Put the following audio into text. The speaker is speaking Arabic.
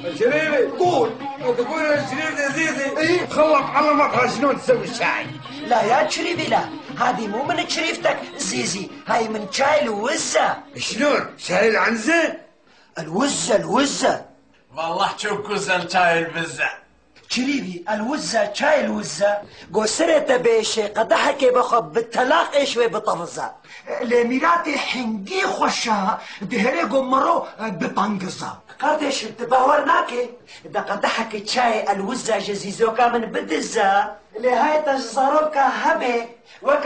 شريفي قول. تقول يا شريف يا زيزي ايه؟ خلط على مطعم شلون تسوي الشاي. لا يا شريفي لا، هذه مو من شريفتك زيزي، هاي من شاي الوزة. شلون؟ شاي العنزة؟ الوزة والله تشوف كوزن شاي البزة. شريفي الوزة شاي الوزة قصرت بيش قدحك بخب بالتلاق شوي بطفزة لميراتي حنجي خوشها دهري قمرو ببانقزة قردش تباورناكي دا قدحك شاي الوزة جزيزوكا من بدزة لهاي تجزروكا هبي